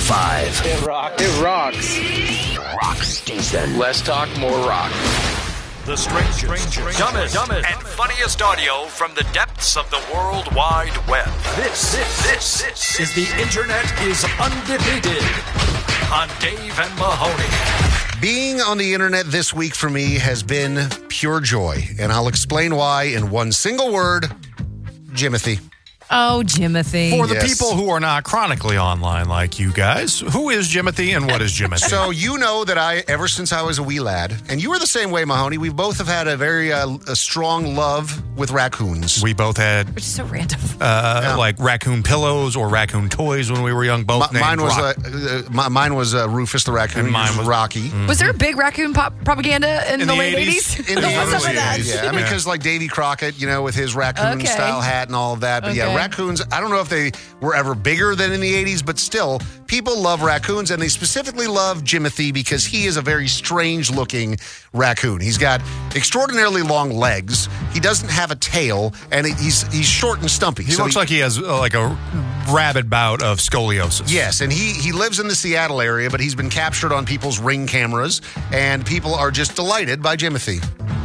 105. It rocks. It rocks. Rock Station. Less talk, more rock. The strangest, dumbest, and funniest audio from the depths of the World Wide Web. This is The Internet is Undefeated on Dave and Mahoney. Being on the internet this week for me has been pure joy, and I'll explain why in one single word: Jimothy. Oh, Jimothy. For the people who are not chronically online like you guys, who is Jimothy and what is Jimothy? So you know that ever since I was a wee lad, and you were the same way, Mahoney, we both have had a very a strong love with raccoons. We both had Which is so random. like raccoon pillows or raccoon toys when we were young. Both named Mine was Rufus the raccoon. And mine was Rocky. Was there a big raccoon propaganda in the late 80s? In the What's up with early that? 80s, yeah. I mean, because like Davy Crockett, with his raccoon-style hat and all of that. But yeah, raccoons, I don't know if they were ever bigger than in the 80s, but still, people love raccoons, and they specifically love Jimothy because he is a very strange-looking raccoon. He's got extraordinarily long legs. He doesn't have a tail, and he's short and stumpy. He looks like he has like a rabid bout of scoliosis. Yes, and he lives in the Seattle area, but he's been captured on people's Ring cameras, and people are just delighted by Jimothy.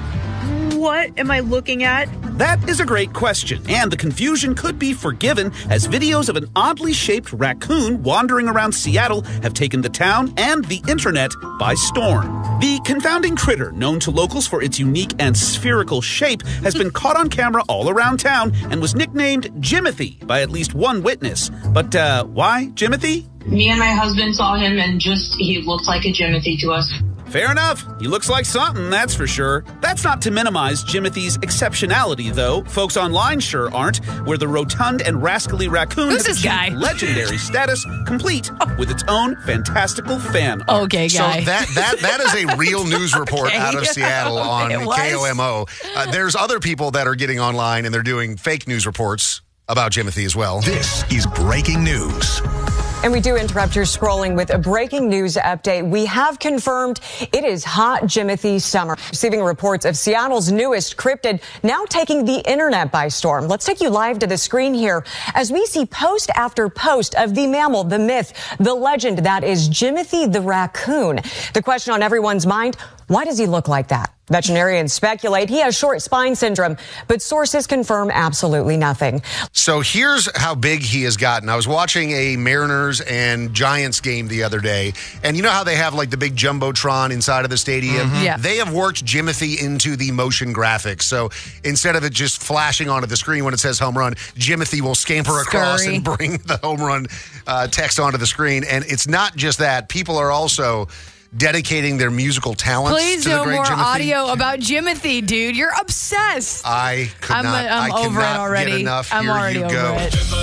What am I looking at? That is a great question, and the confusion could be forgiven as videos of an oddly shaped raccoon wandering around Seattle have taken the town and the internet by storm. The confounding critter, known to locals for its unique and spherical shape, has been caught on camera all around town and was nicknamed Jimothy by at least one witness. But why Jimothy? Me and my husband saw him and he looked like a Jimothy to us. Fair enough. He looks like something, that's for sure. That's not to minimize Jimothy's exceptionality, though. Folks online sure aren't, where the rotund and rascally raccoon Who's has this guy? achieved legendary status, complete with its own fantastical fan art. Okay, guy. So that is a real news report Okay. out of Seattle on It was? KOMO. There's other people that are getting online and they're doing fake news reports about Jimothy as well. This is breaking news. And we do interrupt your scrolling with a breaking news update. We have confirmed it is hot Jimothy summer. Receiving reports of Seattle's newest cryptid now taking the internet by storm. Let's take you live to the screen here as we see post after post of the mammal, the myth, the legend that is Jimothy the raccoon. The question on everyone's mind, why does he look like that? Veterinarians speculate he has short spine syndrome, but sources confirm absolutely nothing. So here's how big he has gotten. I was watching a Mariners and Giants game the other day, and you know how they have like the big Jumbotron inside of the stadium? Mm-hmm. Yeah. They have worked Jimothy into the motion graphics. So instead of it just flashing onto the screen when it says home run, Jimothy will scamper across Scurry. and bring the home run text onto the screen. And it's not just that. People are also dedicating their musical talents Please to the no great more Jimothy. audio about Jimothy, dude. You're obsessed. I I'm over it cannot already. get enough. I'm Here already you over go. it.